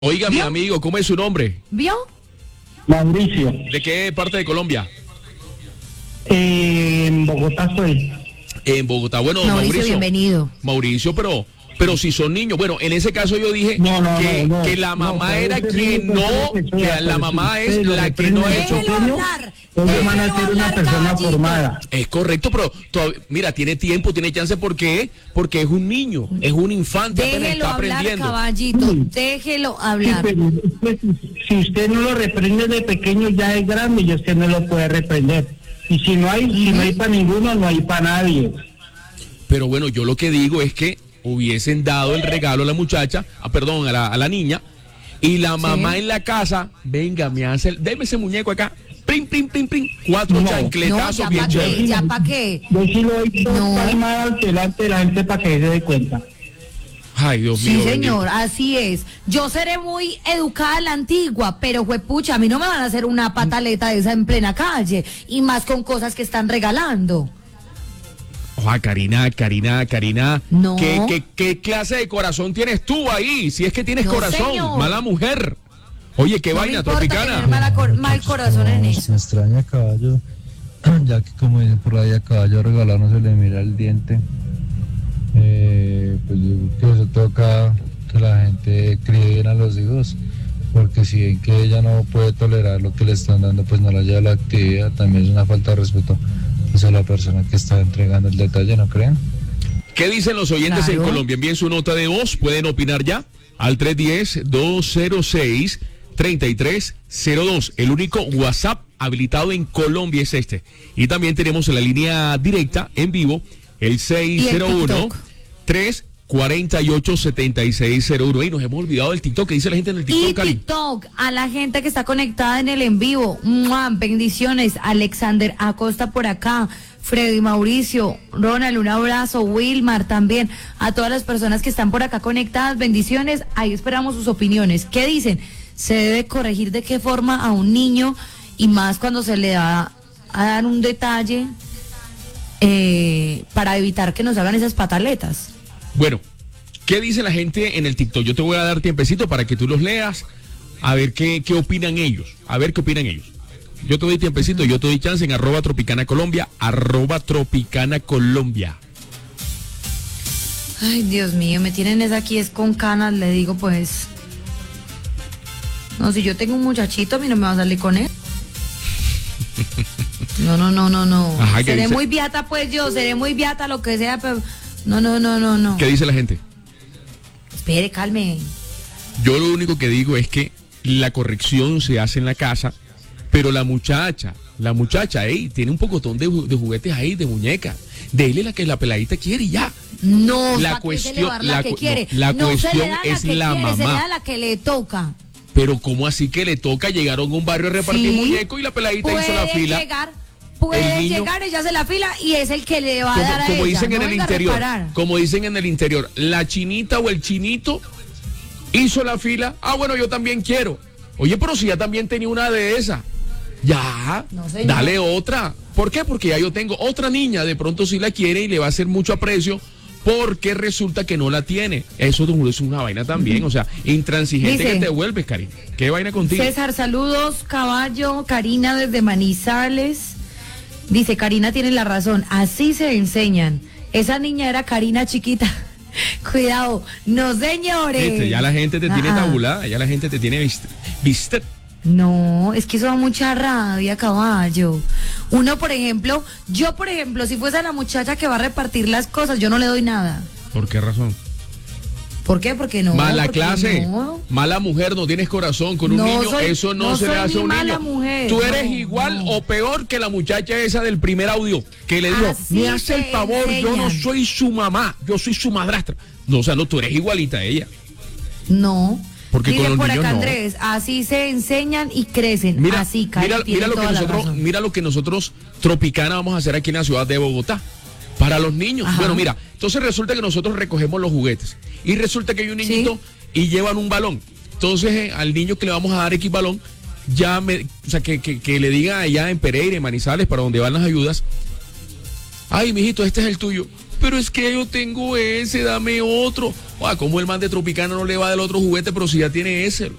Oiga, mi ¿Vio? amigo, ¿cómo es su nombre? ¿Vio? Mauricio, ¿De qué parte de Colombia? en Bogotá estoy. En Bogotá. Bueno, Mauricio, bienvenido. Mauricio, pero si son niños. Bueno, en ese caso yo dije que la mamá era quien no, que la mamá es la que no ha hecho. Déjelo hablar. Ellos van a ser una persona caballito. formada. Es correcto, pero mira, tiene tiempo, tiene chance, ¿por qué? Porque es un niño, es un infante, apenas Déjelo está hablar, aprendiendo. caballito. Déjelo Sí, hablar. pero es que si usted no lo reprende de pequeño, ya es grande y usted no lo puede reprender. Y si no hay para ninguno, no hay para nadie. Pero bueno, yo lo que digo es que hubiesen dado el regalo a la muchacha, perdón, a la niña, y la mamá en la casa, venga, deme ese muñeco acá, prim, prim, prim, prim, 4 No, chancletazos ya bien pa' qué, chéveres. ya pa' qué. Yo sí lo he hecho No. palmar delante de la gente para que se dé cuenta. Ay, Dios Sí, mío. señor, bendito. así es. Yo seré muy educada a la antigua, pero juepucha, a mí no me van a hacer una pataleta de esa en plena calle, y más con cosas que están regalando. Ojalá, Karina. No. ¿Qué clase de corazón tienes tú ahí? Si es que tienes No, corazón, señor. mala mujer. Oye, qué No me vaina, importa Tropicana. tener mal corazón en eso. Me extraña Caballo, ya que como dicen por ahí a Caballo regalado no se le mira el diente. Pues yo creo que eso toca que la gente críe bien a los hijos, porque si ven que ella no puede tolerar lo que le están dando, pues no la lleva a la actividad. También es una falta de respeto pues, a la persona que está entregando el detalle, ¿no creen? ¿Qué dicen los oyentes Claro. en Colombia? Envíen su nota de voz, pueden opinar ya al 310-206-3302. El único WhatsApp habilitado en Colombia es este. Y también tenemos la línea directa en vivo, el 601-348-7601. Y nos hemos olvidado del TikTok. ¿Qué dice la gente en el TikTok, Y Cali? TikTok, a la gente que está conectada en el en vivo, ¡mua! Bendiciones, Alexander Acosta por acá, Freddy Mauricio, Ronald, un abrazo, Wilmar también, a todas las personas que están por acá conectadas, bendiciones, ahí esperamos sus opiniones. ¿Qué dicen? ¿Se debe corregir de qué forma a un niño y más cuando se le da a dar un detalle para evitar que nos hagan esas pataletas? Bueno, ¿qué dice la gente en el TikTok? Yo te voy a dar tiempecito para que tú los leas, a ver qué opinan ellos. A ver qué opinan ellos. Yo te doy tiempecito, yo te doy chance en @tropicana_colombia, @tropicana_colombia. Ay, Dios mío, me tienen esa aquí es con canas, le digo pues. No, si yo tengo un muchachito, a mí no me va a salir con él. No. Ajá, ¿qué Seré dice? muy beata, pues yo, seré muy beata, lo que sea, pero. No. ¿Qué dice la gente? Espere, calme. Yo lo único que digo es que la corrección se hace en la casa, pero la muchacha, tiene un pocotón de juguetes ahí, de muñecas. Dele la que la peladita quiere y ya. No, La ¿pa' qué se le va a dar cuestión- la que quiere? no, la No se le cuestión da es que la quiere, se le mamá. da la que le toca. Pero ¿cómo así que le toca? Llegaron a un barrio a repartir Sí. muñecos y la peladita hizo la fila. Puede El niño- llegar, ella hace la fila y es el que le va a dar a Como ella. dicen No en el venga a interior, reparar. como dicen en el interior, la chinita o el chinito hizo la fila. Ah, bueno, yo también quiero. Oye, pero si ya también tenía una de esas. Ya, No, señor. dale otra. ¿Por qué? Porque ya yo tengo otra niña, de pronto sí la quiere y le va a hacer mucho aprecio, porque resulta que no la tiene. Eso es una vaina también, o sea, intransigente Dice, que te vuelves, Karina. ¿Qué vaina contigo? César, saludos, caballo, Karina desde Manizales. Dice, Karina tiene la razón, así se enseñan. Esa niña era Karina chiquita. Cuidado, no señores. Viste, ya la gente te tiene tabulada, ya la gente te tiene viste. No, es que eso da mucha rabia, caballo. Uno, yo por ejemplo, si fuese la muchacha que va a repartir las cosas, yo no le doy nada. ¿Por qué razón? ¿Por qué? Porque no. Mala porque clase, no. mala mujer, no tienes corazón con un No niño, soy- eso no no se le soy hace a ni un mala niño. mujer, Tú eres no, igual no. o peor que la muchacha esa del primer audio, que le dijo, Así me hace el se favor, yo no enseñan. soy su mamá, yo soy su madrastra. No, o sea, no, tú eres igualita a ella. No. Porque Dice con los por niños acá no. Andrés, así se enseñan y crecen. Mira, así, Cari, tiene lo que toda la nosotros, razón. mira lo que nosotros, Tropicana, vamos a hacer aquí en la ciudad de Bogotá. Para los niños. Ajá. Bueno, mira, entonces resulta que nosotros recogemos los juguetes. Y resulta que hay un niñito y llevan un balón. Entonces, al niño que le vamos a dar X balón, que le diga allá en Pereira, en Manizales, para donde van las ayudas, ay, mijito, este es el tuyo. pero es que yo tengo ese, dame otro. Como el man de Tropicana no le va del otro juguete, pero si ya tiene ese.